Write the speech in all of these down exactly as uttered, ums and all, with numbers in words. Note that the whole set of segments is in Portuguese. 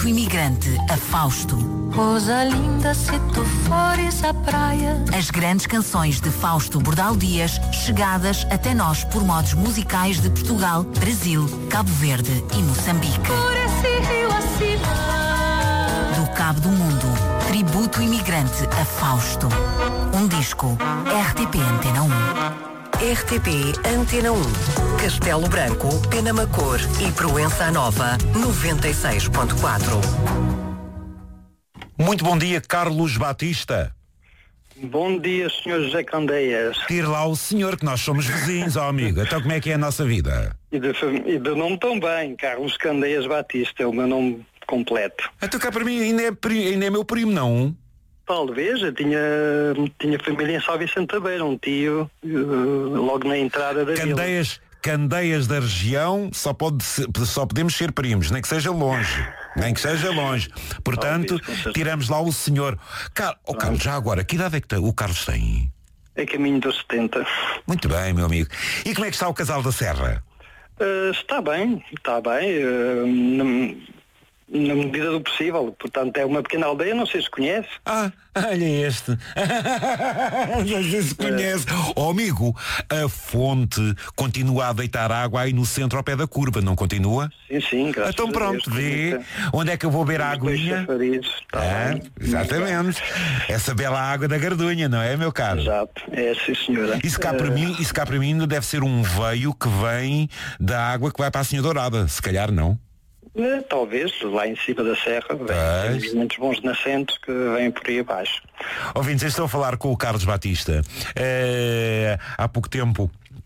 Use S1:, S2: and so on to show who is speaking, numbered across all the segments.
S1: Tributo imigrante a Fausto.
S2: Rosa linda, se tu fores à praia.
S1: As grandes canções de Fausto Bordal Dias, chegadas até nós por modos musicais de Portugal, Brasil, Cabo Verde e Moçambique.
S2: Por esse rio acima.
S1: Do Cabo do Mundo, Tributo imigrante a Fausto. Um disco, R T P Antena um.
S3: R T P Antena um. Castelo Branco, Penamacor e Proença Nova, noventa e seis ponto quatro.
S4: Muito bom dia, Carlos Batista.
S5: Bom dia, senhor José Candeias.
S4: Tire lá o senhor, que nós somos vizinhos, ó amigo. Então como é que é a nossa vida?
S5: E de, e de nome também, Carlos Candeias Batista, é o meu nome completo.
S4: Então cá para mim ainda é, ainda é meu primo, não?
S5: Talvez, eu tinha, tinha família em São Vicente da Beira, um tio, uh, logo na entrada da
S4: Candeias, vila. Candeias da região, só, pode ser, só podemos ser primos, nem que seja longe. Nem que seja longe. Portanto, Talvez, tiramos lá o senhor. Car... Oh, Carlos, já agora, que idade é que tá... o Carlos tem?
S5: É caminho dos setenta.
S4: Muito bem, meu amigo. E como é que está o Casal da Serra?
S5: Uh, está bem, está bem. Uh, não... Na medida do possível, portanto é uma pequena aldeia, não sei se conhece.
S4: Ah, olha este. Não sei se conhece. Ó é. oh, amigo, a fonte continua a deitar água aí no centro ao pé da curva, não continua?
S5: Sim, sim, graças
S4: Então pronto,
S5: a Deus,
S4: vê onde é que eu vou beber a aguinha.
S5: Tá
S4: ah, exatamente. Essa bela água da Gardunha, não é, meu caro?
S5: Exato, é sim senhora.
S4: Isso cá, uh... para mim, isso cá para mim ainda deve ser um veio que vem da água que vai para a Senhora Dourada, se calhar não.
S5: É, talvez, lá em cima da serra, tem muitos bons nascentes que vêm por aí abaixo.
S4: Ouvintes, estou a falar com o Carlos Batista. É, há pouco tempo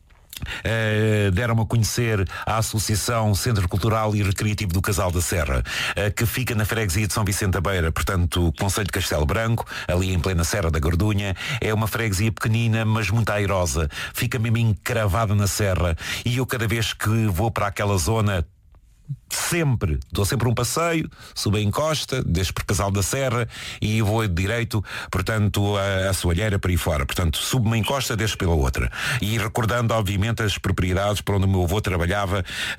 S4: Uh, deram-me a conhecer a Associação Centro Cultural e Recreativo do Casal da Serra, uh, que fica na freguesia de São Vicente da Beira, portanto, Concelho de Castelo Branco, ali em plena Serra da Gardunha. É uma freguesia pequenina, mas muito airosa. Fica mesmo encravada na serra. E eu, cada vez que vou para aquela zona, sempre, dou sempre um passeio, subo a encosta, desço por Casal da Serra e vou direito, portanto, a, a Soalheira para aí fora. Portanto, subo uma encosta, desço pela outra. E recordando, obviamente, as propriedades por onde o meu avô trabalhava,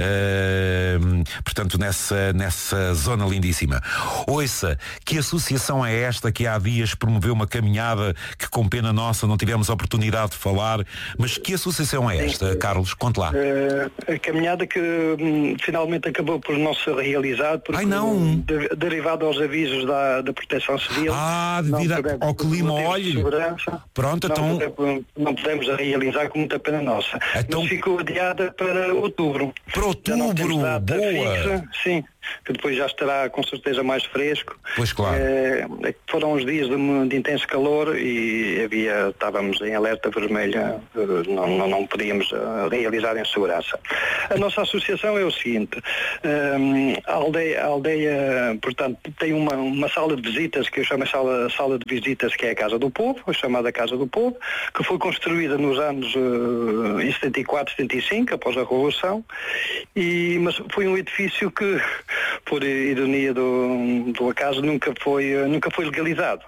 S4: uh, portanto, nessa, nessa zona lindíssima. Ouça, que associação é esta que há dias promoveu uma caminhada que, com pena nossa, não tivemos a oportunidade de falar, mas que associação é esta, Sim. Carlos? Conte lá.
S5: Uh, a caminhada que hum, finalmente acabou por não ser realizado, porque
S4: Ai, não.
S5: De, derivado aos avisos da, da Proteção Civil.
S4: Ah, devido ao clima, olhe. Pronto,
S5: não
S4: então.
S5: Podemos, não podemos realizar com muita pena nossa.
S4: Então...
S5: Mas ficou adiada para outubro.
S4: Para outubro, boa.
S5: Fixa, sim, que depois já estará com certeza mais fresco.
S4: Pois claro.
S5: É, foram uns dias de, de intenso calor e havia, estávamos em alerta vermelha, não, não, não podíamos realizar em segurança. A nossa associação é o seguinte, um, a, aldeia, a aldeia, portanto, tem uma, uma sala de visitas que eu chamo a sala, sala de visitas, que é a Casa do Povo, a chamada Casa do Povo, que foi construída nos anos uh, em setenta e quatro, setenta e cinco, após a Revolução, e, mas foi um edifício que, por ironia do, do acaso, nunca foi, nunca foi legalizado.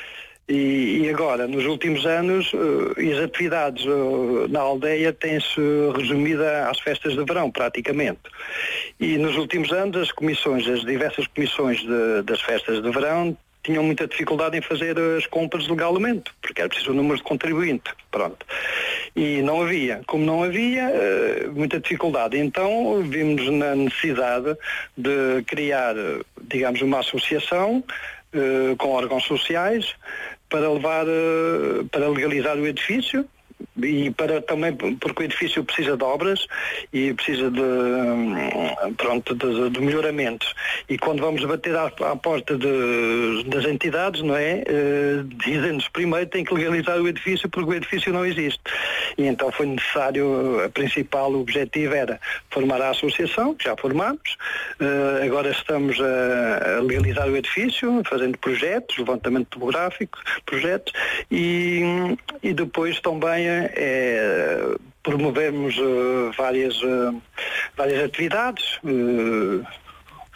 S5: E, e agora, nos últimos anos, uh, as atividades uh, na aldeia têm-se resumido às festas de verão, praticamente. E nos últimos anos, as comissões, as diversas comissões de, das festas de verão, tinham muita dificuldade em fazer as compras legalmente, porque era preciso o número de contribuinte. Pronto. E não havia. Como não havia, uh, muita dificuldade. Então, vimos na necessidade de criar, digamos, uma associação uh, com órgãos sociais, para levar, para legalizar o edifício e para também, porque o edifício precisa de obras e precisa de, pronto, de, de melhoramentos. E quando vamos bater à, à porta de, das entidades, não é? Uh, dizem-nos primeiro tem que legalizar o edifício porque o edifício não existe. E então foi necessário, a principal objetivo era formar a associação, que já formamos, uh, agora estamos a, a legalizar o edifício, fazendo projetos, levantamento topográfico, projetos, e, e depois também é, promovemos uh, várias, uh, várias atividades, uh,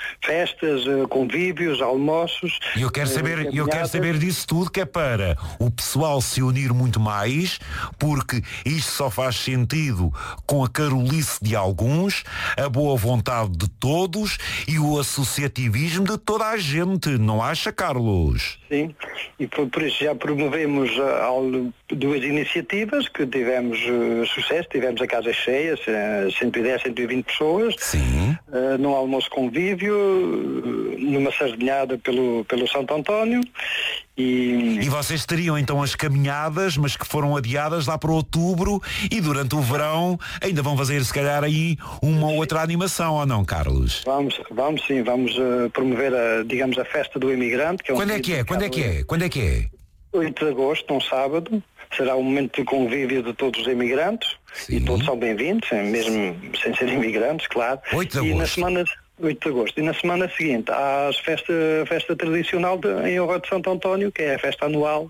S5: festas, uh, convívios, almoços.
S4: E eu quero
S5: uh,
S4: saber, eu quero saber disso tudo, que é para o pessoal se unir muito mais, porque isto só faz sentido com a carolice de alguns, a boa vontade de todos e o associativismo de toda a gente, não acha, Carlos?
S5: Sim, e por, por isso já promovemos uh, duas iniciativas que tivemos uh, sucesso, tivemos a casa cheia, cento e dez, cento e vinte pessoas.
S4: Sim.
S5: Uh, num almoço convívio, uh, numa sardinhada pelo, pelo Santo António. E...
S4: e vocês teriam então as caminhadas, mas que foram adiadas lá para outubro, e durante o verão ainda vão fazer se calhar aí uma ou outra animação, ou não, Carlos?
S5: Vamos, vamos sim, vamos uh, promover a, digamos, a festa do imigrante. Que é um
S4: Quando é que é? Quando é que é? Quando é que é?
S5: oito de agosto, um sábado, será um momento de convívio de todos os imigrantes. Sim. E todos são bem-vindos, mesmo sem ser imigrantes, claro.
S4: oito de agosto.
S5: E na semana oito de agosto. E na semana seguinte há a festa, a festa tradicional de, em honra de Santo António, que é a festa anual,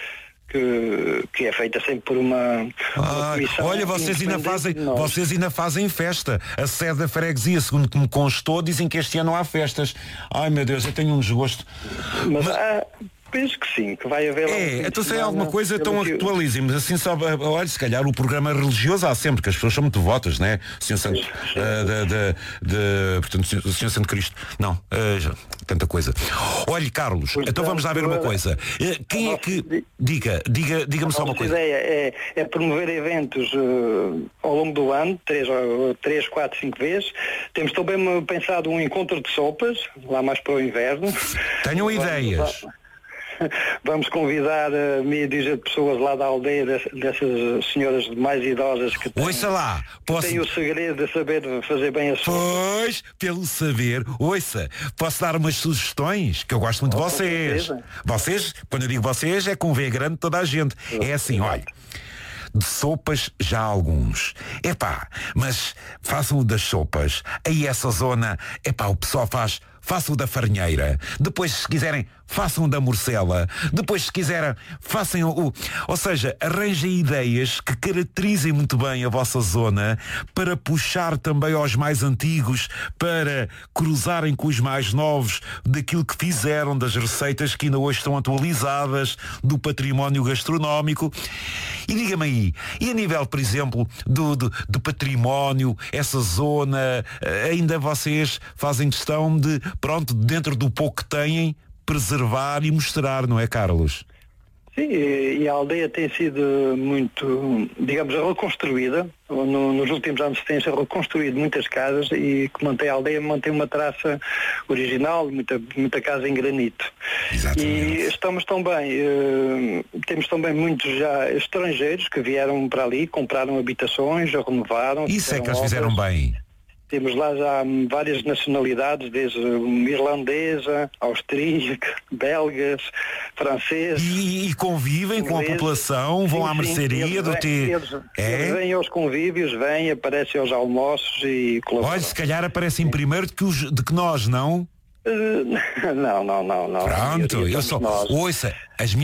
S5: que, que é feita sempre por uma, uma
S4: ah, olha, vocês ainda fazem vocês ainda fazem festa. A sede da freguesia, segundo que me constou, dizem que este ano não há festas. Ai meu Deus, eu tenho um desgosto.
S5: Mas, Mas... há... Penso que sim, que vai haver...
S4: É, então se é alguma coisa, então atualizem-me. Assim só, olha, se calhar o programa religioso há sempre, que as pessoas são muito devotas, né? O Senhor Santo, uh, de, de, de, portanto, o Senhor Santo Cristo. Não, uh, tanta coisa. Olha, Carlos, portanto, então vamos lá ver uma coisa. Uh, quem é que... Diga, diga, diga-me só uma coisa.
S5: A ideia é, é promover eventos uh, ao longo do ano, três, três, quatro, cinco vezes. Temos também pensado um encontro de sopas, lá mais para o inverno.
S4: Tenham ideias.
S5: Vamos convidar uh, meia dúzia de pessoas lá da aldeia, dessas, dessas senhoras mais idosas que têm,
S4: ouça lá, posso...
S5: têm o segredo de saber fazer bem a sua.
S4: Pois, pelo saber, ouça, posso dar umas sugestões, que eu gosto muito oh, de vocês. Vocês, quando eu digo vocês, é com V grande toda a gente. Oh, é assim, olha, de sopas já há alguns. Epá, mas façam o das sopas. Aí essa zona, epá, o pessoal faz... Façam o da farinheira. Depois, se quiserem, façam o da morcela. Depois, se quiserem, façam o... Ou seja, arranjem ideias que caracterizem muito bem a vossa zona, para puxar também aos mais antigos, para cruzarem com os mais novos daquilo que fizeram, das receitas que ainda hoje estão atualizadas, do património gastronómico. E diga-me aí, e a nível, por exemplo, do, do, do património, essa zona, ainda vocês fazem questão de, pronto, dentro do pouco que têm, preservar e mostrar, não é, Carlos?
S5: Sim, e a aldeia tem sido muito, digamos, reconstruída. No, nos últimos anos tem-se reconstruído muitas casas e que mantém a aldeia, mantém uma traça original, muita, muita casa em granito.
S4: Exatamente.
S5: E estamos também, eh, temos também muitos já estrangeiros que vieram para ali, compraram habitações, já renovaram.
S4: Isso é que eles
S5: obras.
S4: fizeram bem.
S5: Temos lá já várias nacionalidades, desde irlandesa, austríaca, belgas, franceses.
S4: E, e convivem ingleses, com a população, vão sim, à mercearia do T.
S5: Eles, é? eles vêm aos convívios, vêm, aparecem aos almoços e colaboram.
S4: Olha, se calhar aparecem primeiro de que, os, de que nós, não?
S5: Uh, não, não, não, não.
S4: Pronto, eu só... Ouça, as